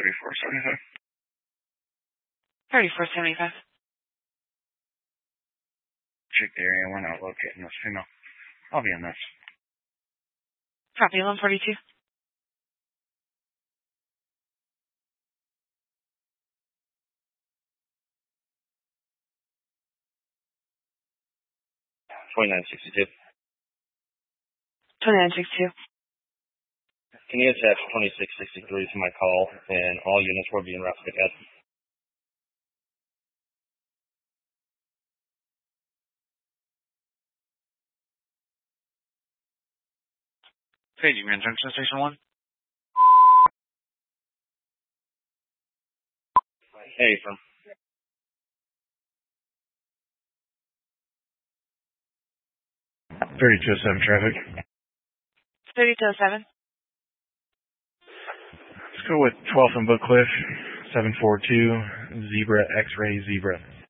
3475. 3475. Check the area. We're not locating this female. I'll be in this. Copy, 1142. $29.62. 2962. Can you attach 2663 to my call, and all units will be in route to the cat? Paging Man Junction Station 1. Hey, from 3207 traffic. 3207. Let's go with 12th and Book Cliff, 742, Zebra X-Ray Zebra.